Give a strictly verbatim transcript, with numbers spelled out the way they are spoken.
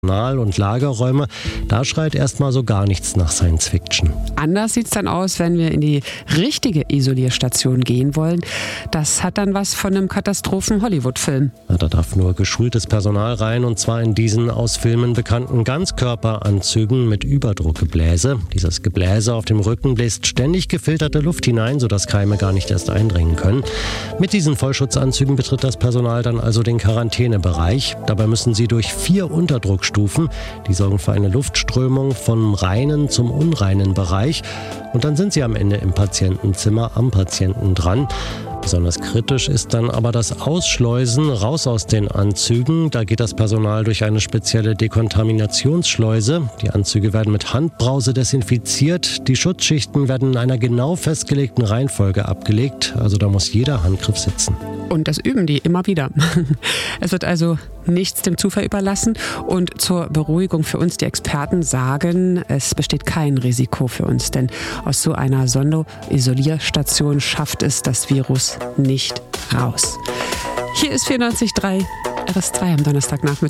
Personal- und Lagerräume, da schreit erstmal so gar nichts nach Science Fiction. Anders sieht es dann aus, wenn wir in die richtige Isolierstation gehen wollen. Das hat dann was von einem Katastrophen-Hollywood-Film. Ja, da darf nur geschultes Personal rein, und zwar in diesen aus Filmen bekannten Ganzkörperanzügen mit Überdruckgebläse. Dieses Gebläse auf dem Rücken bläst ständig gefilterte Luft hinein, sodass Keime gar nicht erst eindringen können. Mit diesen Vollschutzanzügen betritt das Personal dann also den Quarantänebereich. Dabei müssen sie durch vier Unterdruckstufen. Die sorgen für eine Luftströmung vom reinen zum unreinen Bereich. Und dann sind sie am Ende im Patientenzimmer am Patienten dran. Besonders kritisch ist dann aber das Ausschleusen raus aus den Anzügen. Da geht das Personal durch eine spezielle Dekontaminationsschleuse. Die Anzüge werden mit Handbrause desinfiziert. Die Schutzschichten werden in einer genau festgelegten Reihenfolge abgelegt. Also da muss jeder Handgriff sitzen. Und das üben die immer wieder. Es wird also nichts dem Zufall überlassen. Und zur Beruhigung für uns, die Experten sagen, es besteht kein Risiko für uns. Denn aus so einer Sonde-Isolierstation schafft es das Virus nicht raus. Hier ist vierundneunzig Komma drei R S zwei am Donnerstagnachmittag.